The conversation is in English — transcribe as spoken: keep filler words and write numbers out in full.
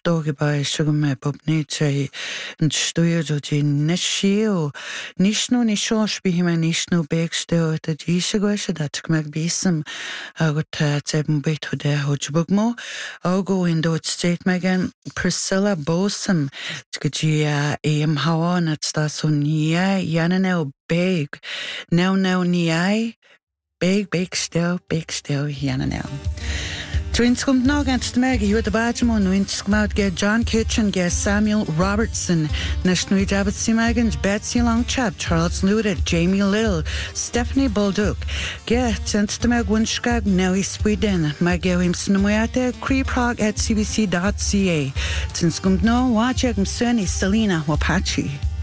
Stogi by Sugarme Bobnice and Studio Gin Nishio Nishno Nishosh be him and Nishno Bake Still at the Jishagosh that Meg Bisum. I got seven bit to the Hojbugmo. I'll go in the state Megan Priscilla Bosom. Tskagia Am Hawan at Stasonia Yananel Big. Now now Niai Big Bake Still Bake Still Yananel. Twins komt nog aan het merken, je hoort de baatjemo, nu in het schmaut get John Kitchen, get Samuel Robertson, Nashnoy David Simagans, Betsy Longchap, Charles Luda, Jamie Little, Stephanie Bolduc, get and the merk Winskag, Nelly Sweden, Magel him Snomoyate, creeprog at c b c dot c a. Twins komt nog, watch it, Selena Wapachi.